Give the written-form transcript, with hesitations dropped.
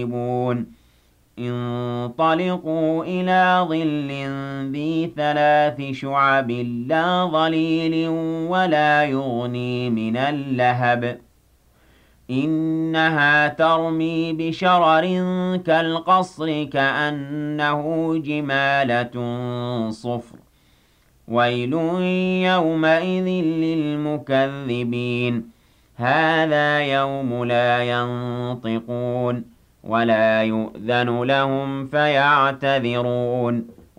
انطلقوا إلى ظل ذي 3 شعب لا ظليل ولا يغني من اللهب إنها ترمي بشرر كالقصر كأنه جمالة صفر ويل يومئذ للمكذبين هذا يوم لا ينطقون ولا يؤذن لهم فيعتذرون